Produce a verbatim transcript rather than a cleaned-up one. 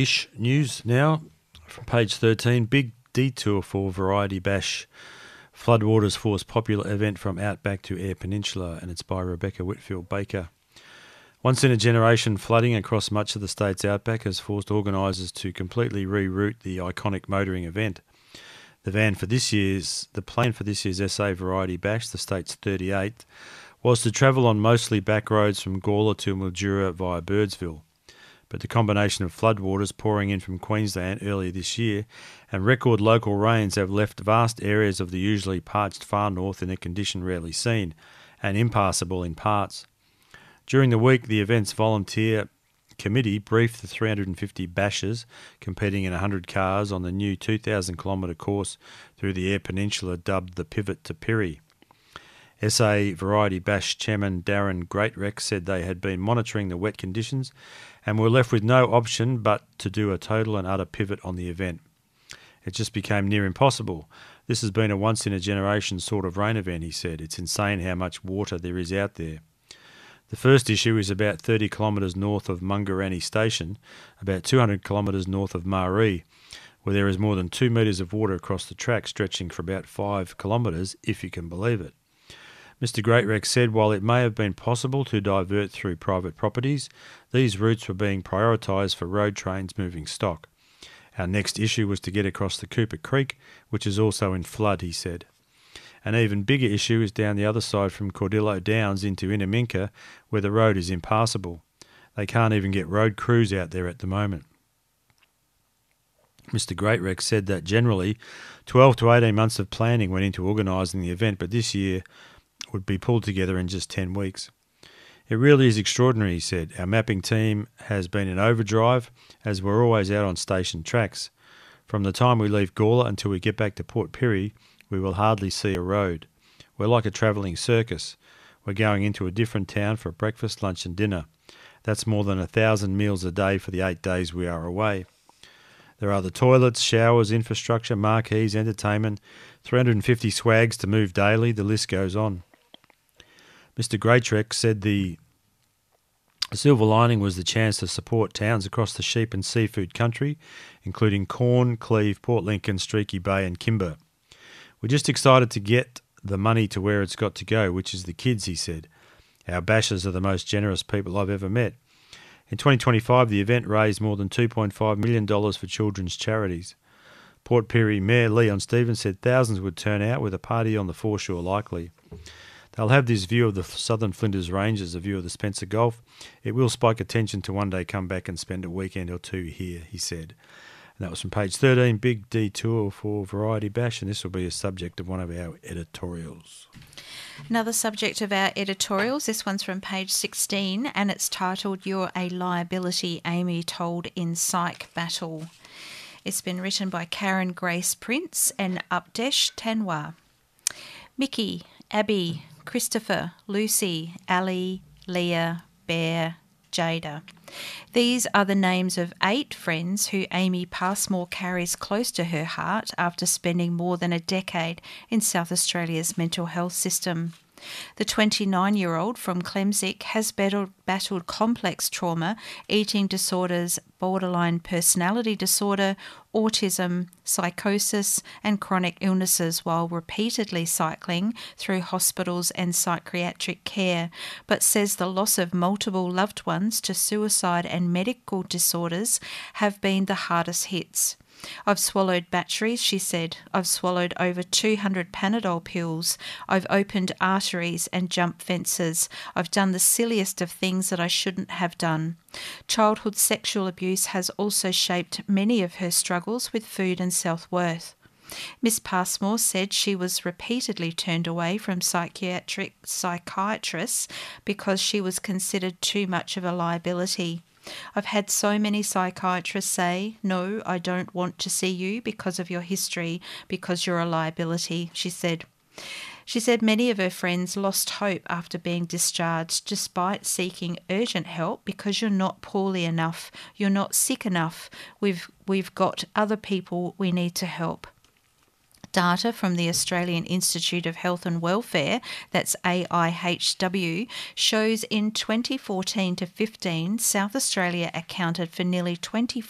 ish news now from page thirteen. Big detour for Variety Bash. Floodwaters force popular event from Outback to Eyre Peninsula, and it's by Rebecca Whitfield Baker. Once in a generation flooding across much of the state's outback has forced organisers to completely reroute the iconic motoring event. The van for this year's, the plan for this year's S A Variety Bash, the state's thirty-eighth, was to travel on mostly back roads from Gawler to Mildura via Birdsville. But the combination of floodwaters pouring in from Queensland earlier this year and record local rains have left vast areas of the usually parched far north in a condition rarely seen and impassable in parts. During the week, the event's volunteer committee briefed the three hundred fifty bashers competing in one hundred cars on the new two thousand kilometre course through the Eyre Peninsula dubbed the Pivot to Pirrie. S A Variety Bash chairman Darren Greatrex said they had been monitoring the wet conditions and were left with no option but to do a total and utter pivot on the event. It just became near impossible. This has been a once-in-a-generation sort of rain event, he said. It's insane how much water there is out there. The first issue is about thirty kilometres north of Mungarani Station, about two hundred kilometres north of Maree, where there is more than two metres of water across the track stretching for about five kilometres, if you can believe it. Mister Greatrex said while it may have been possible to divert through private properties, these routes were being prioritised for road trains moving stock. Our next issue was to get across the Cooper Creek, which is also in flood, he said. An even bigger issue is down the other side from Cordillo Downs into Inaminka, where the road is impassable. They can't even get road crews out there at the moment. Mister Greatrex said that generally twelve to eighteen months of planning went into organising the event, but this year would be pulled together in just ten weeks. It really is extraordinary, he said. Our mapping team has been in overdrive as we're always out on station tracks. From the time we leave Gawler until we get back to Port Pirie, we will hardly see a road. We're like a travelling circus. We're going into a different town for breakfast, lunch and dinner. That's more than a thousand meals a day for the eight days we are away. There are the toilets, showers, infrastructure, marquees, entertainment, three hundred fifty swags to move daily, the list goes on. Mister Greatrex said the silver lining was the chance to support towns across the sheep and seafood country, including Corn, Cleve, Port Lincoln, Streaky Bay and Kimber. We're just excited to get the money to where it's got to go, which is the kids, he said. Our bashers are the most generous people I've ever met. In twenty twenty-five, the event raised more than two point five million dollars for children's charities. Port Pirie Mayor Leon Stevens said thousands would turn out with a party on the foreshore likely. They'll have this view of the Southern Flinders Ranges, a view of the Spencer Gulf. It will spike attention to one day come back and spend a weekend or two here, he said. And that was from page thirteen, Big Detour for Variety Bash, and this will be a subject of one of our editorials. Another subject of our editorials, this one's from page sixteen, and it's titled You're a Liability, Amy Told in Psych Battle. It's been written by Karen Grace Prince and Updesh Tanwa. Mickey, Abby, Christopher, Lucy, Ali, Leah, Bear, Jada. These are the names of eight friends who Amy Passmore carries close to her heart after spending more than a decade in South Australia's mental health system. The twenty-nine-year-old from Clemsick has battled, battled complex trauma, eating disorders, borderline personality disorder, autism, psychosis and chronic illnesses while repeatedly cycling through hospitals and psychiatric care, but says the loss of multiple loved ones to suicide and medical disorders have been the hardest hits. I've swallowed batteries, she said. I've swallowed over two hundred Panadol pills. I've opened arteries and jumped fences. I've done the silliest of things that I shouldn't have done. Childhood sexual abuse has also shaped many of her struggles with food and self-worth. Miss Passmore said she was repeatedly turned away from psychiatric psychiatrists because she was considered too much of a liability. I've had so many psychiatrists say, no, I don't want to see you because of your history, because you're a liability, she said. She said many of her friends lost hope after being discharged despite seeking urgent help because you're not poorly enough, you're not sick enough, we've, we've got other people we need to help. Data from the Australian Institute of Health and Welfare, that's A I H W, shows in twenty fourteen to fifteen, South Australia accounted for nearly twenty